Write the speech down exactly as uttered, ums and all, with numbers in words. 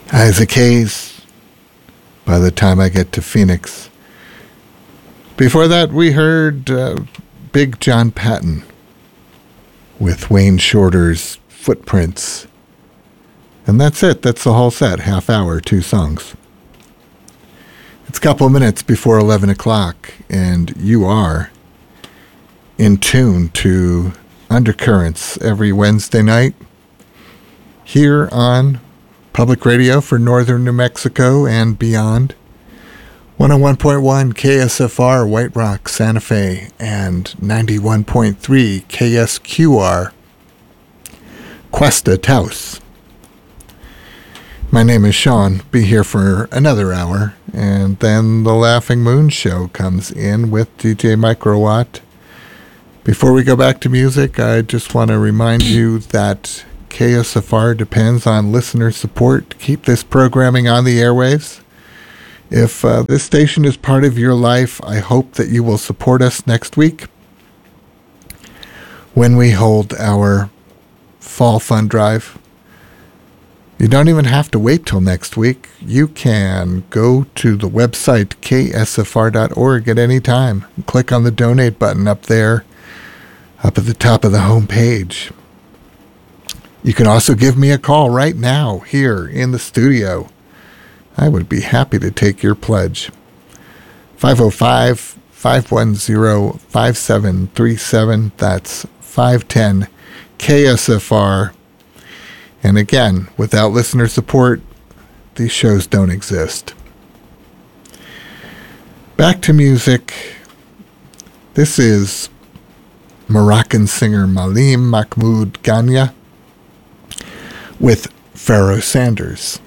Isaac Hayes, By the Time I Get to Phoenix. Before that, we heard uh, Big John Patton with Wayne Shorter's Footprints. And that's it. That's the whole set. Half hour, two songs. It's a couple of minutes before eleven o'clock, and you are in tune to Undercurrents every Wednesday night here on Public Radio for Northern New Mexico and beyond. one oh one point one K S F R White Rock, Santa Fe, and ninety-one point three K S Q R Cuesta, Taos. My name is Sean. Be here for another hour, and then the Laughing Moon Show comes in with D J Microwatt. Before we go back to music, I just want to remind you that K S F R depends on listener support to keep this programming on the airwaves. If uh, this station is part of your life, I hope that you will support us next week when we hold our fall fund drive. You don't even have to wait till next week. You can go to the website K S F R dot org at any time. Click on the donate button up there, up at the top of the home page. You can also give me a call right now here in the studio. I would be happy to take your pledge. five oh five, five one zero, five seven three seven. That's five one zero K S F R. And again, without listener support, these shows don't exist. Back to music. This is Moroccan singer Malim Mahmoud Ganya with Pharoah Sanders.